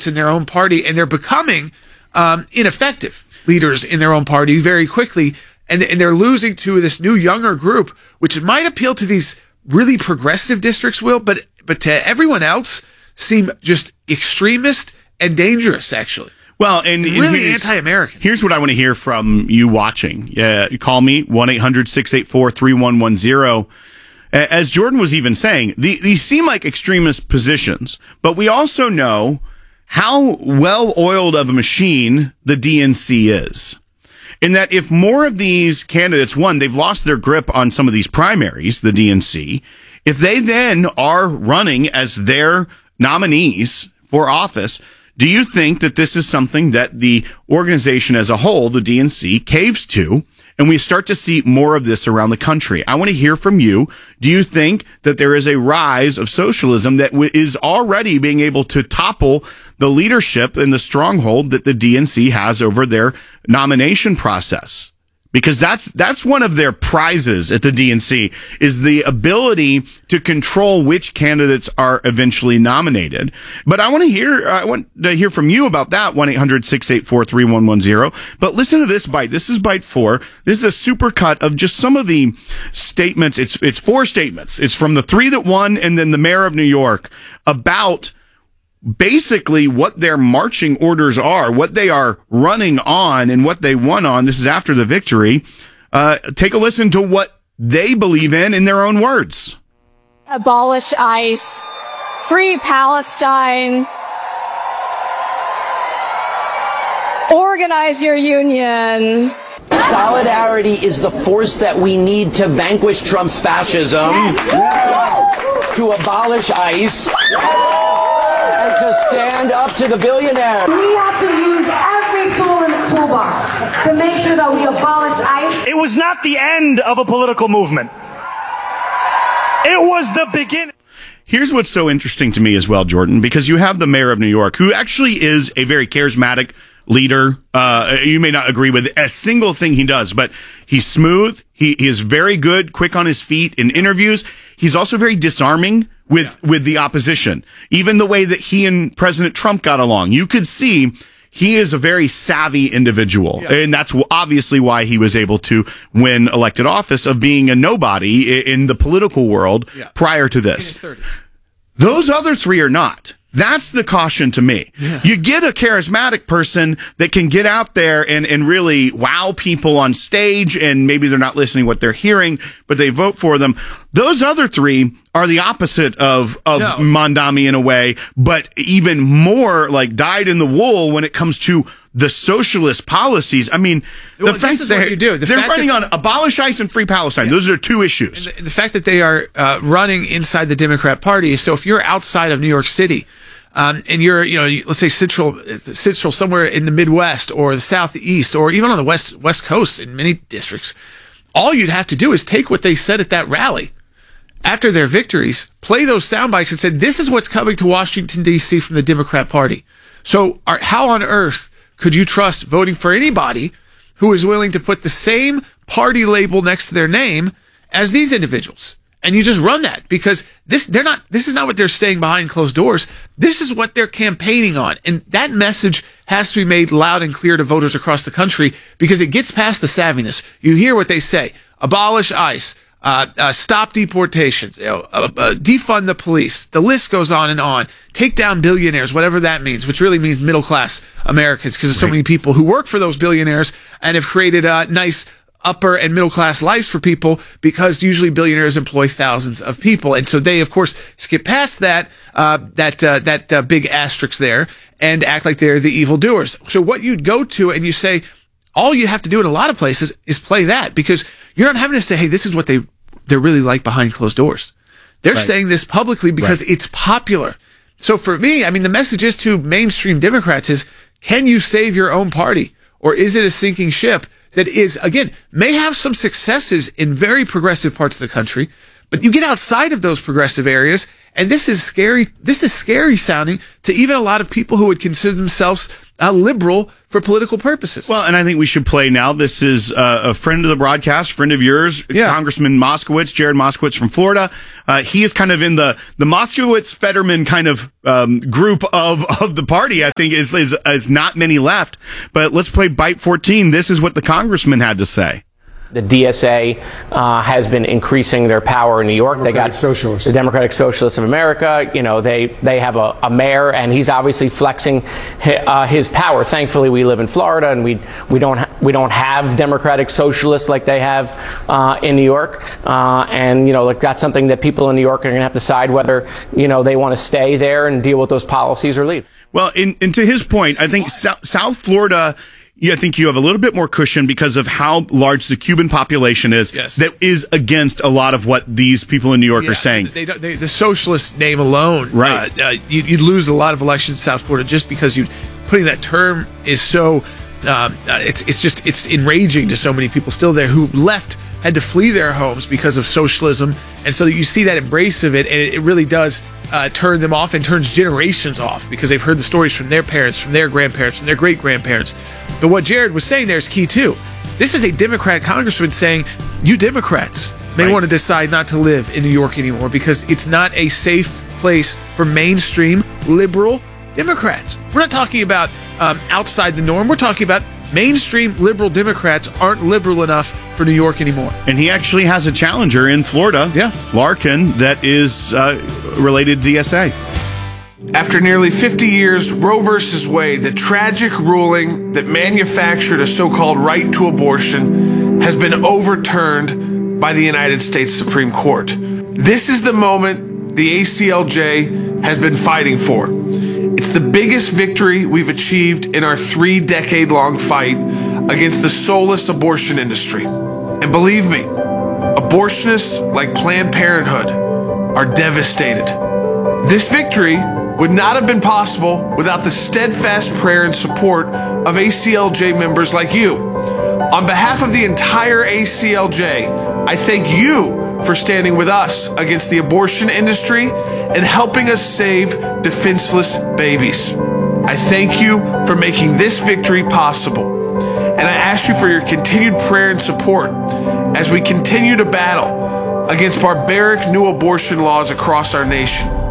efforts in their own party, and they're becoming ineffective leaders in their own party very quickly, and they're losing to this new younger group, which might appeal to these really progressive districts, Will, but to everyone else seem just extremist and dangerous, actually. Well, and really anti-American. Here's what I want to hear from you watching. Call me, 1-800-684-3110. As Jordan was even saying, these seem like extremist positions, but we also know how well-oiled of a machine the DNC is. In that if more of these candidates, one, they've lost their grip on some of these primaries, the DNC, if they then are running as their nominees for office, do you think that this is something that the organization as a whole, the DNC, caves to, and we start to see more of this around the country? I want to hear from you. Do you think that there is a rise of socialism that is already being able to topple the leadership and the stronghold that the DNC has over their nomination process? Because that's one of their prizes at the DNC, is the ability to control which candidates are eventually nominated. But I want to hear from you about that, 1-800-684-3110. But listen to this bite. This is bite 4. This is a supercut of just some of the statements. It's 4 statements. It's from the 3 that won and then the mayor of New York about basically what their marching orders are, what they are running on, and what they won on. This is after the victory. Take a listen to what they believe in their own words. Abolish ICE, free Palestine, organize your union. Solidarity is the force that we need to vanquish Trump's fascism, to abolish ICE, and to stand up to the billionaires. We have to use every tool in the toolbox to make sure that we abolish ICE. It was not the end of a political movement. It was the beginning. Here's what's so interesting to me as well, Jordan, because you have the mayor of New York, who actually is a very charismatic leader. You may not agree with a single thing he does, but he's smooth. He is very good, quick on his feet in interviews. He's also very disarming with the opposition. Even the way that he and President Trump got along, you could see he is a very savvy individual. Yeah. And that's obviously why he was able to win elected office, of being a nobody in the political world prior to this. Those other 3 are not. That's the caution to me. Yeah. You get a charismatic person that can get out there and really wow people on stage, and maybe they're not listening to what they're hearing, but they vote for them. Those other 3 are the opposite of Mondami in a way, but even more like dyed in the wool when it comes to the socialist policies. I mean, the fact that they're running on abolish ICE and free Palestine. Those are 2 issues. And the fact that they are running inside the Democrat Party. So if you're outside of New York City, and you're, let's say central somewhere in the Midwest or the Southeast or even on the West Coast in many districts, all you'd have to do is take what they said at that rally after their victories, play those sound bites and say, this is what's coming to Washington, D.C. from the Democrat Party. So how on earth could you trust voting for anybody who is willing to put the same party label next to their name as these individuals? And you just run that, because this is not what they're saying behind closed doors. This is what they're campaigning on. And that message has to be made loud and clear to voters across the country, because it gets past the savviness. You hear what they say: abolish ICE, stop deportations, defund the police. The list goes on and on. Take down billionaires, whatever that means, which really means middle-class Americans, because there's so many people who work for those billionaires and have created nice upper and middle class lives for people, because usually billionaires employ thousands of people. And so they, of course, skip past that big asterisk there and act like they're the evildoers. So what you'd go to and you say, all you have to do in a lot of places is play that, because you're not having to say, hey, this is what they're really like behind closed doors. They're saying this publicly because it's popular. So for me, I mean, the message is to mainstream Democrats is, can you save your own party? Or is it a sinking ship that is, again, may have some successes in very progressive parts of the country, but you get outside of those progressive areas, and this is scary. This is scary sounding to even a lot of people who would consider themselves liberal for political purposes. Well, and I think we should play now. This is a friend of the broadcast, friend of yours, Congressman Moskowitz, Jared Moskowitz from Florida. He is kind of in the Moskowitz-Fetterman kind of group of the party, I think, is not many left. But let's play Bite 14. This is what the congressman had to say. The DSA has been increasing their power in New York. They got Socialists. The Democratic Socialists of America. You know, they have a mayor, and he's obviously flexing his power. Thankfully, we live in Florida, and we don't have Democratic Socialists like they have in New York. And you know, like, that's something that people in New York are going to have to decide whether, you know, they want to stay there and deal with those policies or leave. Well, and to his point, I think South Florida. I think you have a little bit more cushion because of how large the Cuban population is that is against a lot of what these people in New York are saying. The socialist name alone, right? You'd lose a lot of elections in South Florida just because putting that term is so. It's enraging to so many people still there who had to flee their homes because of socialism, and so you see that embrace of it, and it really does turn them off and turns generations off because they've heard the stories from their parents, from their grandparents, from their great-grandparents. But what Jared was saying there is key too. This is a Democratic congressman saying, you Democrats may want to decide not to live in New York anymore because it's not a safe place for mainstream liberal Democrats. We're not talking about outside the norm. We're talking about mainstream liberal Democrats aren't liberal enough for New York anymore. And he actually has a challenger in Florida, Larkin, that is related to DSA. After nearly 50 years, Roe v. Wade, the tragic ruling that manufactured a so-called right to abortion, has been overturned by the United States Supreme Court. This is the moment the ACLJ has been fighting for. It's the biggest victory we've achieved in our 3-decade-long fight against the soulless abortion industry. And believe me, abortionists like Planned Parenthood are devastated. This victory would not have been possible without the steadfast prayer and support of ACLJ members like you. On behalf of the entire ACLJ, I thank you for standing with us against the abortion industry and helping us save defenseless babies. I thank you for making this victory possible. And I ask you for your continued prayer and support as we continue to battle against barbaric new abortion laws across our nation.